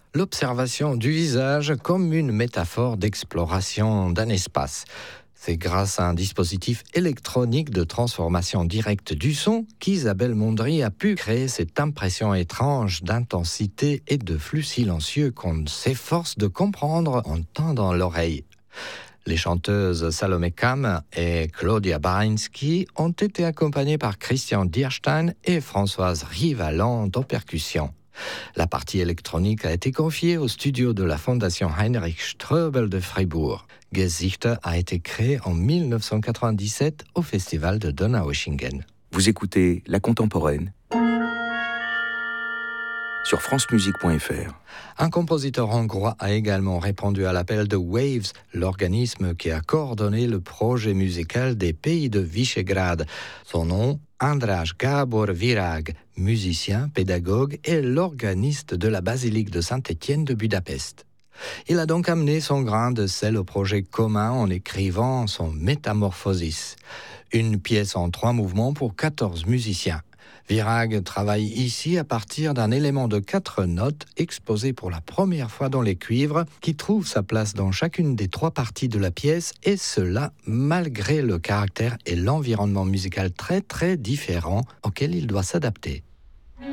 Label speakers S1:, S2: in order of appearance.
S1: l'observation du visage comme une métaphore d'exploration d'un espace. C'est grâce à un dispositif électronique de transformation directe du son qu'Isabelle Mondry a pu créer cette impression étrange d'intensité et de flux silencieux qu'on s'efforce de comprendre en tendant l'oreille. Les chanteuses Salomé Kam et Claudia Barinski ont été accompagnées par Christian Dierstein et Françoise Rivalan aux percussions. La partie électronique a été confiée au studio de la Fondation Heinrich Ströbel de Fribourg. Gesichter a été créé en 1997 au Festival de Donaueschingen.
S2: Vous écoutez La Contemporaine sur francemusique.fr.
S1: Un compositeur hongrois a également répondu à l'appel de Waves, l'organisme qui a coordonné le projet musical des pays de Visegrad. Son nom, András Gábor Virag, musicien, pédagogue et l'organiste de la basilique de Saint-Étienne de Budapest. Il a donc amené son grain de sel au projet commun en écrivant son Métamorphosis, une pièce en 3 mouvements pour 14 musiciens. Virag travaille ici à partir d'un élément de 4 notes exposé pour la première fois dans les cuivres qui trouve sa place dans chacune des 3 parties de la pièce et cela malgré le caractère et l'environnement musical très très différents auxquels il doit s'adapter.